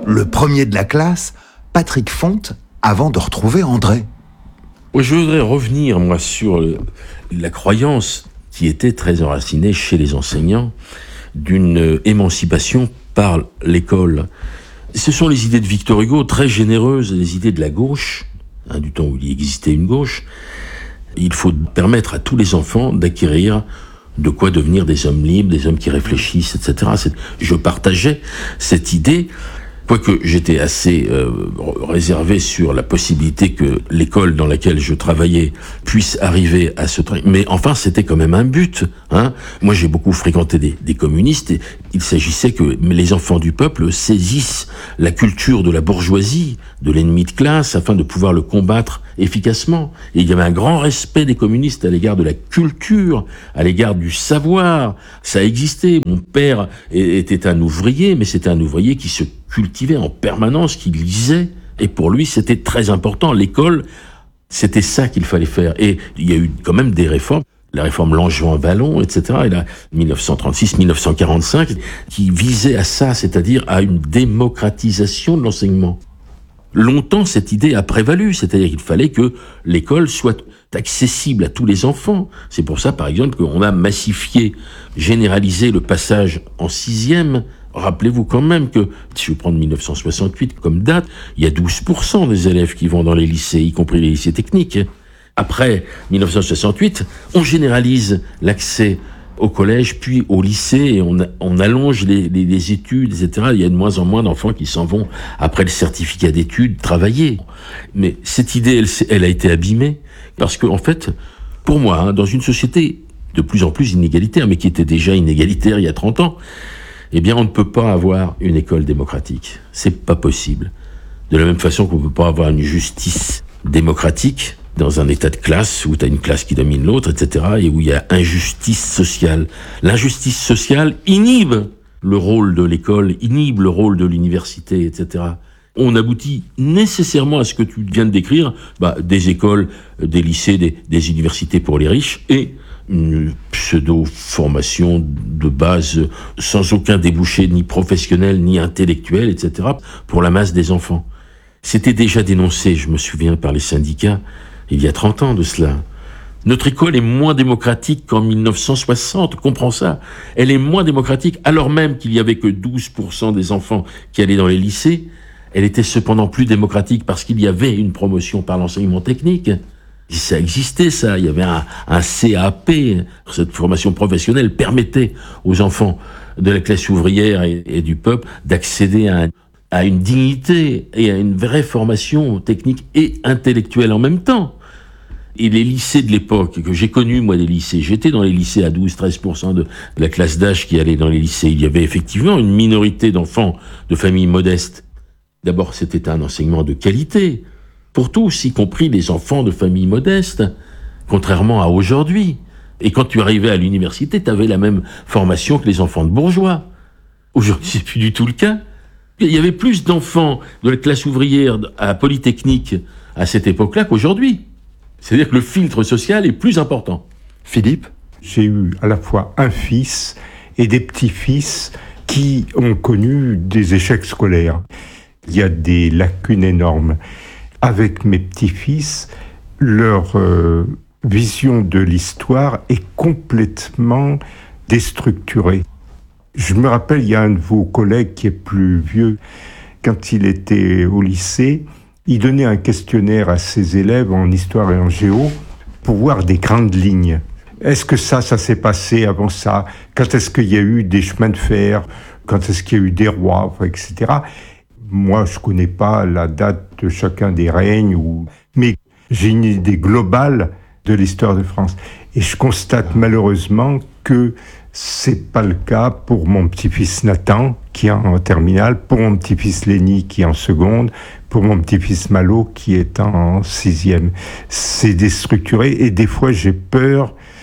le premier de la classe, Patrick Fonte, avant de retrouver André. Je voudrais revenir, moi, sur la croyance qui était très enracinée chez les enseignants d'une émancipation par l'école. Ce sont les idées de Victor Hugo, très généreuses, les idées de la gauche, du temps où il existait une gauche. Il faut permettre à tous les enfants d'acquérir de quoi devenir des hommes libres, des hommes qui réfléchissent, etc. Je partageais cette idée, quoique j'étais assez réservé sur la possibilité que l'école dans laquelle je travaillais puisse arriver à ce truc. Mais enfin, c'était quand même un but. Moi, j'ai beaucoup fréquenté des communistes et il s'agissait que les enfants du peuple saisissent la culture de la bourgeoisie, de l'ennemi de classe, afin de pouvoir le combattre efficacement. Et il y avait un grand respect des communistes à l'égard de la culture, à l'égard du savoir. Ça existait. Mon père était un ouvrier, mais c'était un ouvrier qui se cultivait en permanence, qui lisait. Et pour lui, c'était très important. L'école, c'était ça qu'il fallait faire. Et il y a eu quand même des réformes. La réforme Langevin-Vallon, etc., et là, 1936-1945, qui visait à ça, c'est-à-dire à une démocratisation de l'enseignement. Longtemps, cette idée a prévalu, c'est-à-dire qu'il fallait que l'école soit accessible à tous les enfants. C'est pour ça, par exemple, qu'on a massifié, généralisé le passage en 6e. Rappelez-vous quand même que, si je prends 1968 comme date, il y a 12% des élèves qui vont dans les lycées, y compris les lycées techniques. Après 1968, on généralise l'accès au collège, puis au lycée, et on allonge les études, etc. Il y a de moins en moins d'enfants qui s'en vont, après le certificat d'études, travailler. Mais cette idée, elle a été abîmée, parce que, en fait, pour moi, dans une société de plus en plus inégalitaire, mais qui était déjà inégalitaire il y a 30 ans, eh bien, on ne peut pas avoir une école démocratique. C'est pas possible. De la même façon qu'on ne peut pas avoir une justice démocratique dans un état de classe où tu as une classe qui domine l'autre, etc., et où il y a injustice sociale. L'injustice sociale inhibe le rôle de l'école, inhibe le rôle de l'université, etc. On aboutit nécessairement à ce que tu viens de décrire, des écoles, des lycées, des universités pour les riches, et une pseudo-formation de base sans aucun débouché ni professionnel, ni intellectuel, etc., pour la masse des enfants. C'était déjà dénoncé, je me souviens, par les syndicats, il y a 30 ans de cela. Notre école est moins démocratique qu'en 1960, comprends ça. Elle est moins démocratique, alors même qu'il y avait que 12% des enfants qui allaient dans les lycées. Elle était cependant plus démocratique parce qu'il y avait une promotion par l'enseignement technique. Ça existait, ça. Il y avait un CAP. Cette formation professionnelle permettait aux enfants de la classe ouvrière et du peuple d'accéder à une dignité et à une vraie formation technique et intellectuelle en même temps. Et les lycées de l'époque, que j'ai connus, moi, des lycées, j'étais dans les lycées à 12-13% de la classe d'âge qui allait dans les lycées. Il y avait effectivement une minorité d'enfants de familles modestes. D'abord, c'était un enseignement de qualité, pour tous, y compris les enfants de familles modestes, contrairement à aujourd'hui. Et quand tu arrivais à l'université, tu avais la même formation que les enfants de bourgeois. Aujourd'hui, c'est plus du tout le cas. Il y avait plus d'enfants de la classe ouvrière à Polytechnique à cette époque-là qu'aujourd'hui. C'est-à-dire que le filtre social est plus important. Philippe ? J'ai eu à la fois un fils et des petits-fils qui ont connu des échecs scolaires. Il y a des lacunes énormes. Avec mes petits-fils, leur vision de l'histoire est complètement déstructurée. Je me rappelle, il y a un de vos collègues qui est plus vieux, quand il était au lycée, il donnait un questionnaire à ses élèves en histoire et en géo pour voir des grandes lignes. Est-ce que ça s'est passé avant ça? Quand est-ce qu'il y a eu des chemins de fer? Quand est-ce qu'il y a eu des rois, etc. Moi, je connais pas la date de chacun des règnes, mais j'ai une idée globale de l'histoire de France. Et je constate malheureusement que c'est pas le cas pour mon petit-fils Nathan, qui est en terminale, pour mon petit-fils Léni, qui est en seconde, pour mon petit-fils Malo, qui est en 6e. C'est déstructuré, et des fois j'ai peur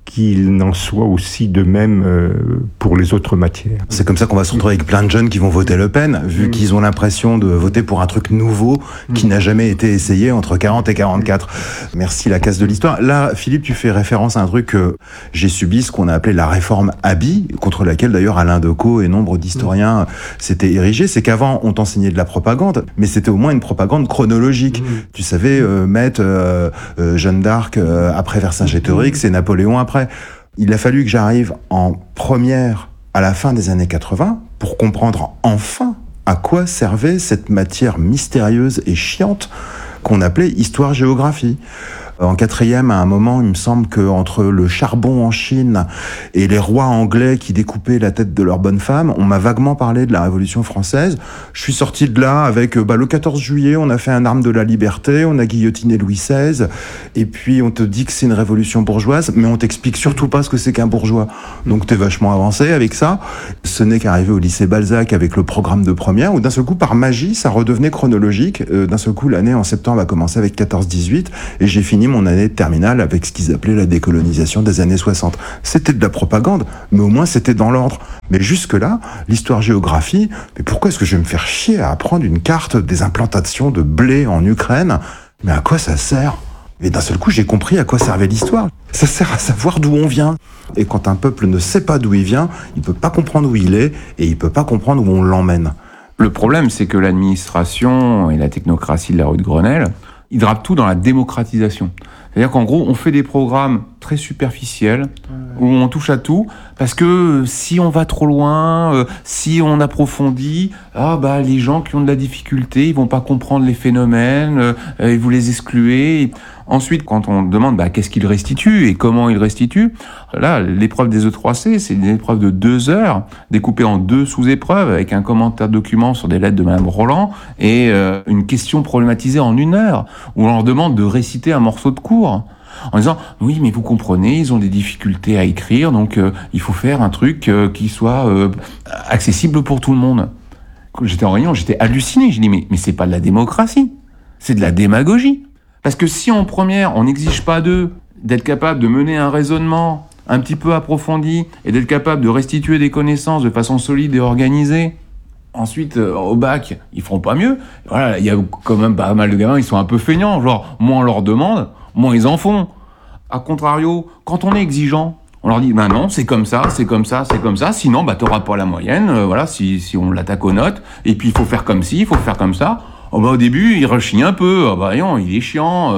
qu'il n'en soit aussi de même pour les autres matières. C'est comme ça qu'on va se retrouver avec plein de jeunes qui vont voter Le Pen, vu qu'ils ont l'impression de voter pour un truc nouveau qui n'a jamais été essayé entre 40 et 44. Merci la casse de l'histoire. Là, Philippe, tu fais référence à un truc que j'ai subi, ce qu'on a appelé la réforme Abi, contre laquelle d'ailleurs Alain Decaux et nombre d'historiens s'étaient érigés. C'est qu'avant, on t'enseignait de la propagande, mais c'était au moins une propagande chronologique. Tu savais mettre Jeanne d'Arc après Vercingétorix et Napoléon après. Il a fallu que j'arrive en première à la fin des années 80 pour comprendre enfin à quoi servait cette matière mystérieuse et chiante qu'on appelait histoire-géographie. En quatrième, à un moment, il me semble qu'entre le charbon en Chine et les rois anglais qui découpaient la tête de leurs bonnes femmes, on m'a vaguement parlé de la Révolution française. Je suis sorti de là avec le 14 juillet, on a fait un arme de la liberté, on a guillotiné Louis XVI, et puis on te dit que c'est une révolution bourgeoise, mais on t'explique surtout pas ce que c'est qu'un bourgeois. Donc t'es vachement avancé avec ça. Ce n'est qu'arrivé au lycée Balzac avec le programme de première, où d'un seul coup, par magie, ça redevenait chronologique. D'un seul coup, l'année en septembre a commencé avec 14-18, et j'ai fini mon année de terminale avec ce qu'ils appelaient la décolonisation des années 60. C'était de la propagande, mais au moins c'était dans l'ordre. Mais jusque-là, l'histoire-géographie, mais pourquoi est-ce que je vais me faire chier à apprendre une carte des implantations de blé en Ukraine? Mais à quoi ça sert? Et d'un seul coup, j'ai compris à quoi servait l'histoire. Ça sert à savoir d'où on vient. Et quand un peuple ne sait pas d'où il vient, il peut pas comprendre où il est, et il peut pas comprendre où on l'emmène. Le problème, c'est que l'administration et la technocratie de la rue de Grenelle, ils drapent tout dans la démocratisation. C'est-à-dire qu'en gros, on fait des programmes très superficiels, où on touche à tout, parce que si on va trop loin, si on approfondit, les gens qui ont de la difficulté, ils vont pas comprendre les phénomènes, et vous les excluez. Ensuite, quand on demande qu'est-ce qu'il restitue et comment il restitue, là, l'épreuve des E3C, c'est une épreuve de 2 heures, découpée en 2 sous-épreuves, avec un commentaire document sur des lettres de Madame Roland, et une question problématisée en 1 heure, où on leur demande de réciter un morceau de cours, en disant « Oui, mais vous comprenez, ils ont des difficultés à écrire, donc il faut faire un truc qui soit accessible pour tout le monde. » Quand j'étais en réunion, j'étais halluciné. J'ai dit « Mais c'est pas de la démocratie, c'est de la démagogie. » Parce que si en première, on n'exige pas d'eux d'être capable de mener un raisonnement un petit peu approfondi et d'être capable de restituer des connaissances de façon solide et organisée, ensuite, au bac, ils feront pas mieux. Voilà, il y a quand même pas mal de gamins, ils sont un peu feignants. Genre, moins on leur demande, moins ils en font. A contrario, quand on est exigeant, on leur dit, non, c'est comme ça, c'est comme ça, c'est comme ça. Sinon, t'auras pas la moyenne. Si on l'attaque aux notes. Et puis, il faut faire comme ci, il faut faire comme ça. Au début, ils rechignent un peu. Non, il est chiant.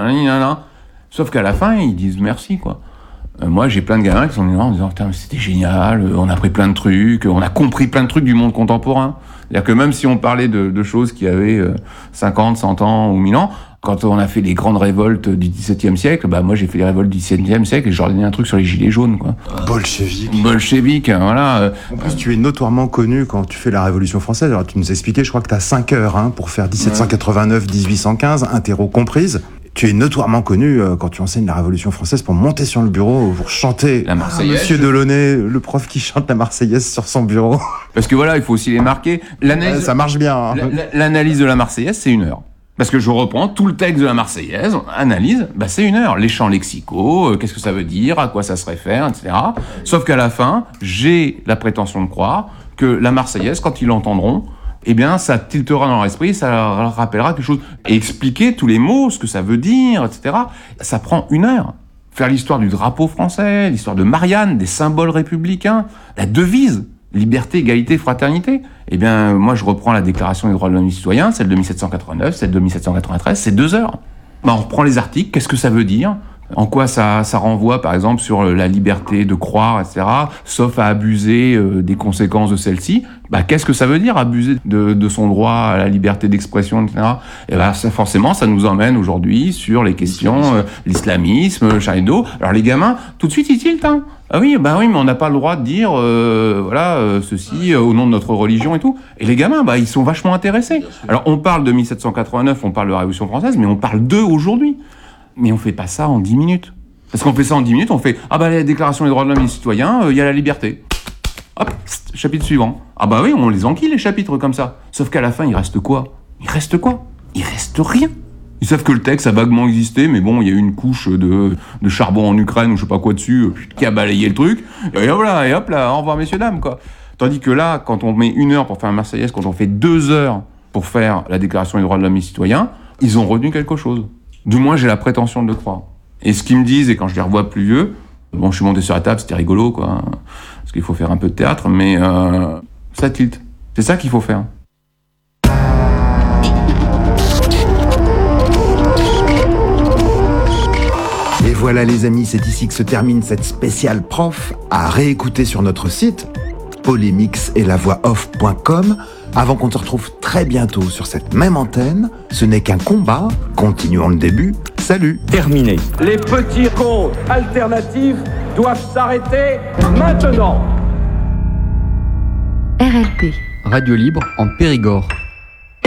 Sauf qu'à la fin, ils disent merci, quoi. Moi, j'ai plein de gamins qui sont venus en disant « C'était génial, on a appris plein de trucs, on a compris plein de trucs du monde contemporain. » C'est-à-dire que même si on parlait de choses qui avaient 50, 100 ans ou 1000 ans, quand on a fait les grandes révoltes du XVIIe siècle, moi j'ai fait les révoltes du XVIIe siècle et je leur ai donné un truc sur les gilets jaunes, quoi. Bolchevique, voilà. En plus, tu es notoirement connu quand tu fais la Révolution française. Alors, tu nous expliquais, je crois que tu as 5 heures pour faire 1789-1815, interro comprise. Tu es notoirement connu quand tu enseignes la Révolution française pour monter sur le bureau, pour chanter la Marseillaise. Monsieur Delaunay, le prof qui chante la Marseillaise sur son bureau. Parce que voilà, il faut aussi les marquer. Ça marche bien. L'analyse de la Marseillaise, c'est 1 heure. Parce que je reprends tout le texte de la Marseillaise, analyse, c'est 1 heure. Les champs lexicaux, qu'est-ce que ça veut dire, à quoi ça se réfère, etc. Sauf qu'à la fin, j'ai la prétention de croire que la Marseillaise, quand ils l'entendront, ça tiltera dans leur esprit, ça leur rappellera quelque chose. Et expliquer tous les mots, ce que ça veut dire, etc. Ça prend 1 heure. Faire l'histoire du drapeau français, l'histoire de Marianne, des symboles républicains, la devise, liberté, égalité, fraternité. Moi, je reprends la Déclaration des droits de l'homme et du citoyen, celle de 1789, celle de 1793, c'est 2 heures. On reprend les articles, qu'est-ce que ça veut dire ? En quoi ça renvoie, par exemple, sur la liberté de croire, etc., sauf à abuser des conséquences de celle-ci. Qu'est-ce que ça veut dire, abuser de son droit à la liberté d'expression, etc. Ça, forcément, ça nous emmène aujourd'hui sur les questions l'islamisme, Charlie Hebdo. Alors les gamins, tout de suite, ils tiltent. Ah oui, mais on n'a pas le droit de dire, ceci au nom de notre religion et tout. Et les gamins, ils sont vachement intéressés. Alors on parle de 1789, on parle de la Révolution française, mais on parle d'eux aujourd'hui. Mais on fait pas ça en 10 minutes. Parce qu'on fait ça en 10 minutes, on fait la Déclaration des droits de l'homme et du citoyen, il y a la liberté. Hop, chapitre suivant. On les enquille les chapitres comme ça. Sauf qu'à la fin, il reste quoi ? Il reste rien. Ils savent que le texte a vaguement existé, mais bon, il y a eu une couche de charbon en Ukraine ou je sais pas quoi dessus, qui a balayé le truc. Et voilà, et hop là, au revoir messieurs dames, quoi. Tandis que là, quand on met 1 heure pour faire un Marseillaise, quand on fait 2 heures pour faire la Déclaration des droits de l'homme et des citoyens, ils ont retenu quelque chose. Du moins, j'ai la prétention de le croire. Et ce qu'ils me disent, et quand je les revois plus vieux, bon, je suis monté sur la table, c'était rigolo, quoi, parce qu'il faut faire un peu de théâtre, mais ça tilt. C'est ça qu'il faut faire. Et voilà les amis, c'est ici que se termine cette spéciale prof à réécouter sur notre site polémixetlavoixoff.com. Avant qu'on se retrouve très bientôt sur cette même antenne, ce n'est qu'un combat, continuons le début, salut. Terminé. Les petits contes alternatifs doivent s'arrêter maintenant. RLP. Radio libre en Périgord.